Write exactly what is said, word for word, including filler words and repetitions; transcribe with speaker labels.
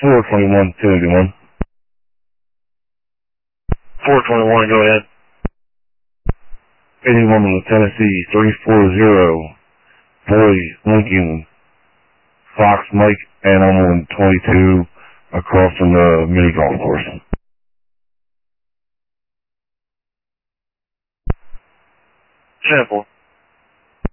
Speaker 1: four twenty-one, two eighty-one.
Speaker 2: four twenty-one, go ahead.
Speaker 1: eighty-one on the Tennessee, three forty, Boy, Lincoln, Fox, Mike, Animal, and twenty-two across from the mini golf course.
Speaker 2: Simple.